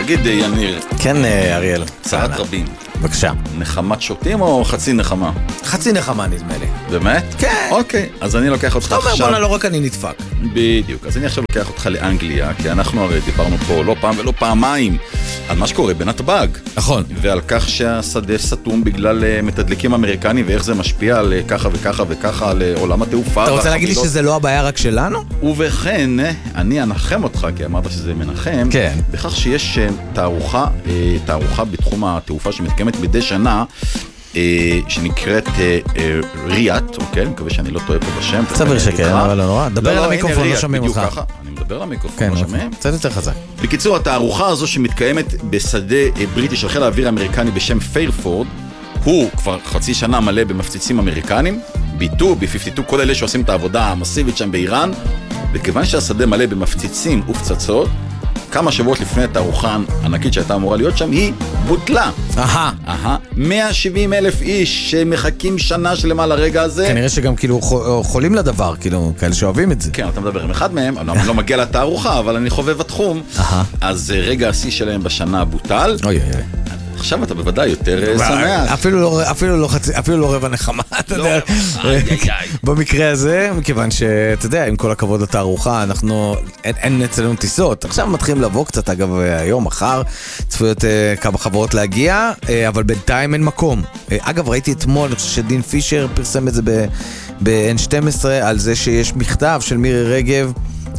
תגיד, יניר. כן, אריאל. צרת רבים. בבקשה. נחמת שוטים או חצי נחמה? חצי נחמה נדמה לי. באמת? כן. אוקיי, אז אני לוקח אותך עכשיו... אתה אומר, בונה, לא רק אני נדפק. בדיוק, אז אני עכשיו לוקח אותך לאנגליה, כי אנחנו הרי דיברנו פה לא פעם ולא פעמיים על מה שקורה בנתב"ג. נכון. ועל כך שהשדה סתום בגלל מתדלקים אמריקנים, ואיך זה משפיע על ככה וככה וככה על עולם התעופה. אתה רוצה להגיד לי שזה לא הבעיה רק שלנו? ובכן, אני אנחם אותך, כי אמרת שזה מנחם, כן. בכך שיש תערוכה בתחום התעופה שמתקיימת מדי שנה, שנקראת ריאט, אוקיי? אני מקווה שאני לא טועה פה בשם. סביר שכן, אבל לא נורא. דבר על המיקרופון, לא שומעים אותך. אני מדבר על המיקרופון, לא שומעים? קצת יותר חזק. בקיצור, התערוכה הזו שמתקיימת בשדה בריטי של חיל האוויר האמריקני בשם פיירפורד, הוא כבר חצי שנה מלא במפציצים אמריקנים, B2, B52, כל אלה שעושים את העבודה המסיבית שם באיראן, וכיוון שהשדה מלא במפציצים ופצצות, כמה שבועות לפני התערוכה הענקית שהייתה אמורה להיות שם, היא בוטלה. 170,000 איש שמחכים שנה שלמה לרגע הזה. כנראה שגם כאילו חולים לדבר, כאילו, כאלה שאוהבים את זה. כן, אתה מדבר עם אחד מהם, אני לא מגיע לתערוכה, אבל אני חובב התחום. אז רגע השיא שלהם בשנה בוטל. אוי אוי אוי. עכשיו אתה בוודאי יותר שמח. אפילו לא רבע נחמה, אתה יודע. במקרה הזה, מכיוון שאתה יודע, עם כל הכבוד לתערוכה, אין אצלנו טיסות. עכשיו מתחילים לבוא קצת, אגב, היום, מחר, צפויות כמה חברות להגיע, אבל בינתיים אין מקום. אגב, ראיתי אתמול, אני חושב שדין פישר פרסם את זה ב-N12, על זה שיש מכתב של מירי רגב,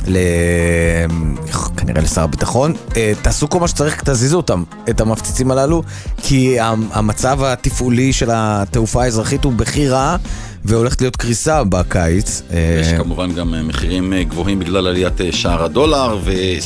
כנראה לשר הביטחון, תעשו כל מה שצריך, תזיזו אותם, את המפציצים הללו, כי המצב התפעולי של התעופה האזרחית הוא בכי רע, והולכת להיות קריסה בקיץ. יש כמובן גם מחירים גבוהים בגלל עליית שער הדולר,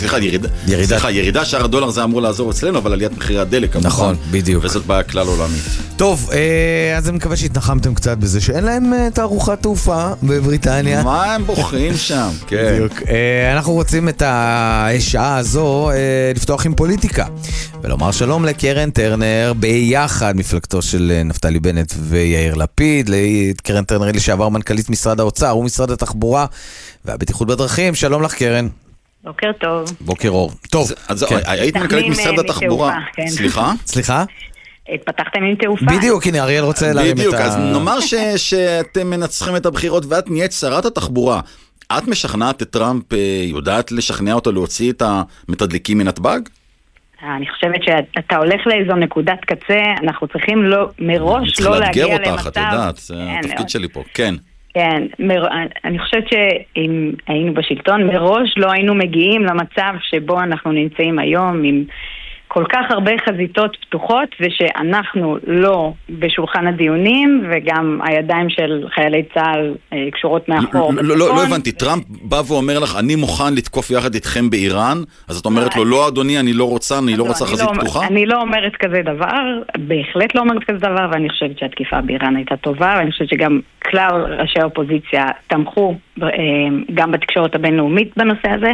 ירידה שער הדולר זה אמור לעזור אצלנו, אבל עליית מחירי הדלק כמובן. נכון, בדיוק. וזאת בעיה כלל עולמית. טוב, אז אני מקווה שהתנחמתם קצת בזה, שאין להם תערוכת תעופה בבריטניה. מה הם בוחרים שם? בדיוק. אנחנו רוצים את השעה הזו לפתוח עם פוליטיקה, ולומר שלום לקרן טרנר, ביחד מפלגתו של נפתלי בנט ויאיר לפיד, לקרן טרנר לשעבר מנכ"לית משרד האוצר ומשרד התחבורה והבטיחות בדרכים. שלום לך קרן. בוקר טוב. בוקר אור. טוב. אז היית מנכ"לית משרד התחבורה. סליחה? סליחה? התפתחתם עם תעופה. בדיוק, הנה אריאל רוצה להרים את ה... בדיוק, אז נאמר שאתם מנצחים את הבחירות ואת נהיית שרת התחבורה. את משכנעת את טראמפ, יודעת לשכנע אותו להוציא את המתדלקים מנתב"ג? אני חושבת שאתה הולך לאיזו נקודת קצה, אנחנו צריכים מראש לא להגיע למצב... לאתגר אותך, את יודעת, זה התפקיד שלי פה, כן. כן, אני חושבת שאם היינו בשלטון, מראש לא היינו מגיעים למצב שבו אנחנו נמצאים היום עם כל כך הרבה חזיתות פתוחות, ושאנחנו לא בשולחן הדיונים, וגם הידיים של חיילי צה"ל קשורות מאחור. לא הבנתי, טראמפ בא ואומר לך, אני מוכן לתקוף יחד איתכם באיראן, אז את אומרת לו, לא אדוני, אני לא רוצה חזית פתוחה? אני לא אומרת כזה דבר, בהחלט לא אומרת כזה דבר, ואני חושבת שהתקיפה באיראן הייתה טובה, ואני חושבת שגם כלל ראשי האופוזיציה תמכו גם בתקשורת הבינלאומית בנושא הזה.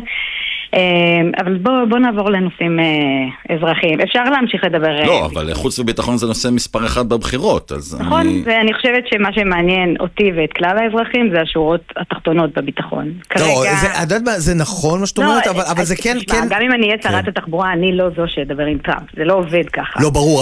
אבל בוא נעבור לנושאים אזרחיים. אפשר להמשיך לדבר... לא, אבל חוץ וביטחון זה נושא מספר אחד בבחירות, אז נכון, ואני חושבת שמה שמעניין אותי ואת כלל האזרחים זה השורות התחתונות בביטחון. לא, זה נכון מה שאת אומרת, אבל זה כן... גם אם אני אהיה שרת התחבורה, אני לא זו שידבר עם טראמפ. זה לא עובד ככה. לא, ברור,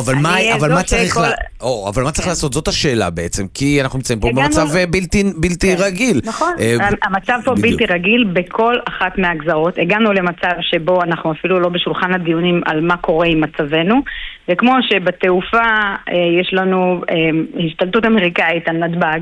אבל מה צריך לעשות? זאת השאלה בעצם, כי אנחנו נמצאים פה במצב בלתי רגיל. נכון, המצב פה בלתי רגיל בכל אחת מהגזרות. הגענו למצב שבו אנחנו אפילו לא בשולחן הדיונים על מה קורה עם מצבנו, וכמו שבתעופה יש לנו השתלטות אמריקאית על נתב"ג,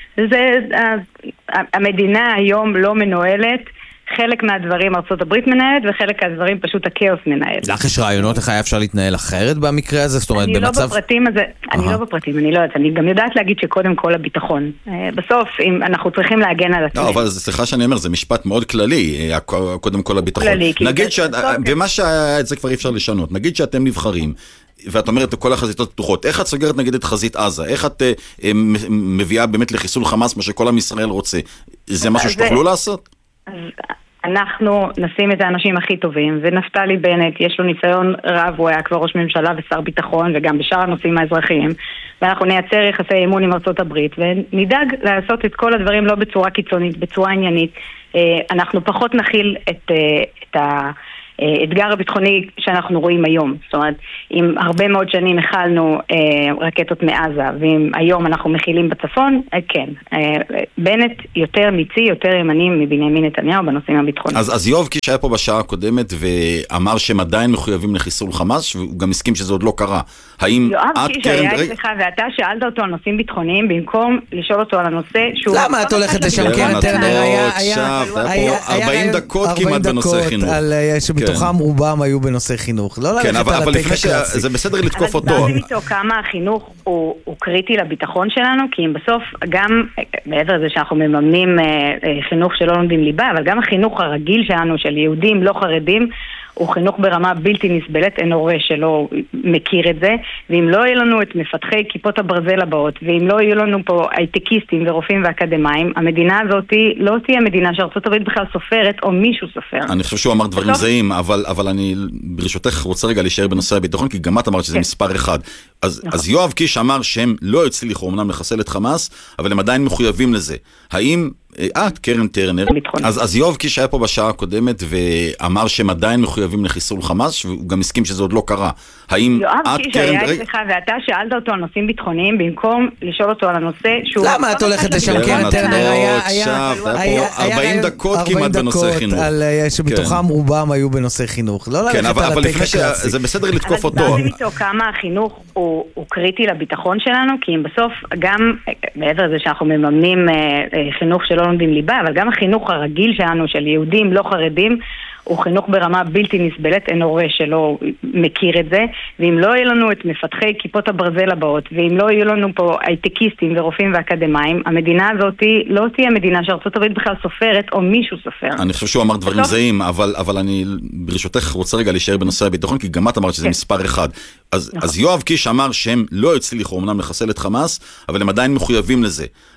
המדינה היום לא מנוהלת, חלק מהדברים ארצות הברית מנהלת, וחלק מהדברים פשוט הכאוס מנהלת. לך יש רעיונות איך היה אפשר להתנהל אחרת במקרה הזה? זאת אומרת, אני לא בפרטים, אני לא יודעת, אני גם יודעת להגיד שקודם כל הביטחון. בסוף, אם אנחנו צריכים להגן על עצמנו. לא, אבל סליחה שאני אומר, זה משפט מאוד כללי, קודם כל הביטחון. נגיד ומה שאת זה כבר אי אפשר לשנות, נגיד שאתם נבחרים, ואת אומרת כל החזיתות פתוחות, איך את סוגרת נגיד את חזית עזה? איך את מביאה באמת לחיסול חמאס, מה שכל עם ישראל רוצה? זה משהו שתוכלו לעשות? אנחנו נשים את האנשים הכי טובים, ונפתלי בנט יש לו ניסיון רב, הוא היה כבר ראש ממשלה ושר ביטחון, וגם בשאר הנושאים האזרחיים, ואנחנו נייצר יחסי אימון עם ארצות הברית, ונדאג לעשות את כל הדברים לא בצורה קיצונית, בצורה עניינית. אנחנו פחות נכיל האתגר הביטחוני שאנחנו רואים היום. זאת אומרת, אם הרבה מאוד שנים הכלנו רקטות מעזה, ואם היום אנחנו מכילים בצפון, כן. בנט יותר מיצי, יותר ימני מבנימין נתניהו בנושאים הביטחוניים. אז יואב קיש היה פה בשעה הקודמת ואמר שהם עדיין מחויבים לחיסול חמאס, והוא גם הסכים שזה עוד לא קרה. האם יואב קיש היה אצלך ואתה שאלת אותו על נושאים ביטחוניים במקום לשאול אותו על הנושא שהוא... למה את הולכת לשם? קרן טרנר היה פה 40 דקות כמעט בנושא חינוך. שמתוכם רובם היו בנושא חינוך. כן, אבל לפני שזה בסדר לתקוף אותו. אבל דברתי איתו כמה החינוך הוא קריטי לביטחון שלנו, כי אם בסוף גם, מעבר לזה שאנחנו מממנים חינוך שלא לומדים ליבה, אבל גם החינוך הרגיל שלנו של יהודים לא חרדים, הוא חינוך ברמה בלתי נסבלת, אין הורה שלא מכיר את זה, ואם לא יהיו לנו את מפתחי כיפות הברזל הבאות, ואם לא יהיו לנו פה הייטקיסטים ורופאים ואקדמיים, המדינה הזאת לא תהיה מדינה שארצות הברית בכלל סופרת, או מישהו סופר. אני חושב שהוא אמר דברים זהים, אבל אני ברשותך רוצה רגע להישאר בנושא הביטחון, כי גם את אמרת שזה מספר אחד. אז יואב קיש אמר שהם לא הצליחו אומנם לחסל את חמאס, אבל הם עדיין מחויבים לזה. האם קרן טרנר, אז יואב קיש היה פה בשעה הקודמת ואמר שהם עדיין מחויבים לחיסול חמאס, והוא גם הסכים שזה עוד לא קרה. האם יואב קיש היה אצלך ואתה שאלת אותו על נושאים ביטחוניים במקום לשאול אותו על הנושא שהוא... למה את הולכת לשם? קרן טרנר היה פה 40 דקות כמעט בנושא חינוך. שמתוכם רובם היו בנושא חינוך. כן, אבל לפני שזה בסדר לתקוף אותו. דברתי איתו כמה החינוך הוא קריטי לביטחון שלנו, כי אם בסוף גם, מעבר לזה שאנחנו מממנים חינוך שלא לומדים ליבה, אבל גם החינוך הרגיל שלנו של יהודים לא חרדים, הוא חינוך ברמה בלתי נסבלת, אין הורה שלא מכיר את זה, ואם לא יהיו לנו את מפתחי כיפות הברזל הבאות, ואם לא יהיו לנו פה הייטקיסטים ורופאים ואקדמיים, המדינה הזאת לא תהיה מדינה שארצות הברית בכלל סופרת, או מישהו סופר. אני חושב שהוא אמר דברים זהים, אבל אני ברשותך רוצה רגע להישאר בנושא הביטחון, כי גם את אמרת שזה מספר אחד. אז יואב קיש אמר שהם לא הצליחו אומנם לחסל את חמאס, אבל הם עדיין מחויבים לזה.